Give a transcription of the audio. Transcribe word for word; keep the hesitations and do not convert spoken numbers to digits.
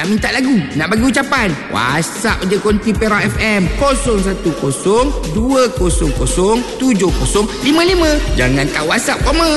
nak minta lagu, nak bagi ucapan, WhatsApp je Konti Perak F M kosong satu kosong dua kosong kosong tujuh kosong lima lima. Jangan kat WhatsApp koma.